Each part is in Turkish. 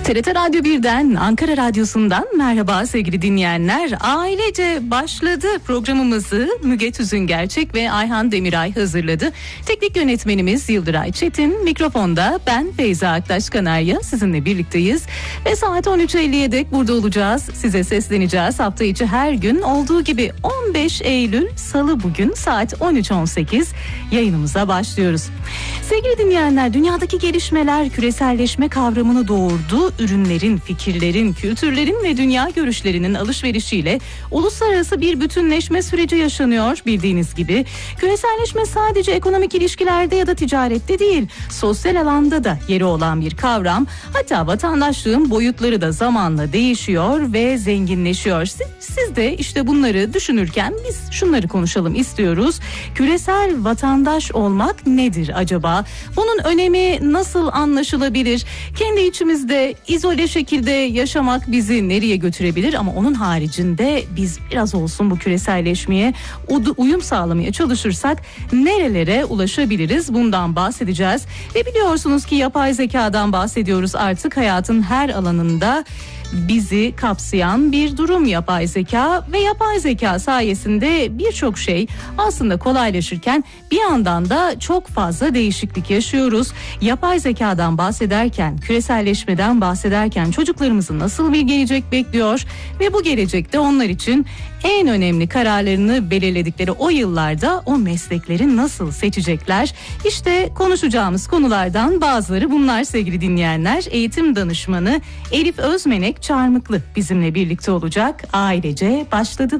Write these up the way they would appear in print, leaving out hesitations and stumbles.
TRT Radyo 1'den, Ankara Radyosu'ndan merhaba sevgili dinleyenler. Ailece başladı programımızı Müge Tüzüngerçek ve Ayhan Demiray hazırladı. Teknik yönetmenimiz Yıldıray Çetin, mikrofonda ben Feyza Aktaş Kanarya sizinle birlikteyiz. Ve saat 13.50'ye dek burada olacağız. Size sesleneceğiz. Hafta içi her gün olduğu gibi 15 Eylül Salı bugün saat 13.18 yayınımıza başlıyoruz. Sevgili dinleyenler, dünyadaki gelişmeler küreselleşme kavramını doğurdu. Ürünlerin, fikirlerin, kültürlerin ve dünya görüşlerinin alışverişiyle uluslararası bir bütünleşme süreci yaşanıyor bildiğiniz gibi. Küreselleşme sadece ekonomik ilişkilerde ya da ticarette değil, sosyal alanda da yeri olan bir kavram. Hatta vatandaşlığın boyutları da zamanla değişiyor ve zenginleşiyor. Siz de işte bunları düşünürken biz şunları konuşalım istiyoruz. Küresel vatandaş olmak nedir acaba? Bunun önemi nasıl anlaşılabilir? Kendi içimizde izole şekilde yaşamak bizi nereye götürebilir? Ama onun haricinde biz biraz olsun bu küreselleşmeye uyum sağlamaya çalışırsak nerelere ulaşabiliriz? Bundan bahsedeceğiz. Ve biliyorsunuz ki yapay zekadan bahsediyoruz, artık hayatın her alanında bizi kapsayan bir durum yapay zeka ve yapay zeka sayesinde birçok şey aslında kolaylaşırken bir yandan da çok fazla değişiklik yaşıyoruz. Yapay zekadan bahsederken, küreselleşmeden bahsederken çocuklarımızı nasıl bir gelecek bekliyor ve bu gelecekte onlar için en önemli kararlarını belirledikleri o yıllarda o meslekleri nasıl seçecekler? İşte konuşacağımız konulardan bazıları bunlar sevgili dinleyenler. Eğitim danışmanı Elif Özmenek Çarmıklı bizimle birlikte olacak. Ailece başladı.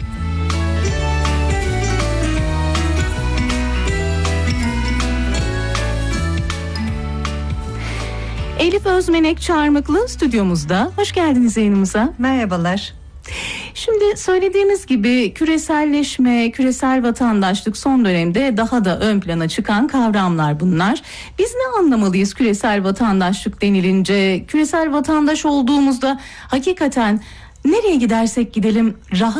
Elif Özmenek Çarmıklı stüdyomuzda. Hoş geldiniz yayınımıza. Merhabalar. Şimdi söylediğimiz gibi küreselleşme, küresel vatandaşlık son dönemde daha da ön plana çıkan kavramlar bunlar. Biz ne anlamalıyız küresel vatandaşlık denilince? Küresel vatandaş olduğumuzda hakikaten nereye gidersek gidelim rahat